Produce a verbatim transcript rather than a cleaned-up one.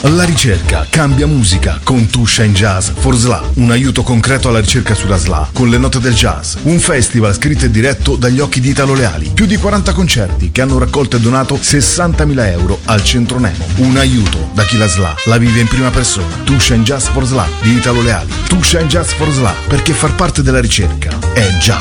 La ricerca cambia musica con Tuscia in Jazz for S L A, un aiuto concreto alla ricerca sulla S L A con le note del jazz, un festival scritto e diretto dagli occhi di Italo Leali, più di quaranta concerti che hanno raccolto e donato sessantamila euro al Centro Nemo, un aiuto da chi la S L A la vive in prima persona. Tuscia in Jazz for S L A di Italo Leali, Tuscia in Jazz for S L A, perché far parte della ricerca è jazz.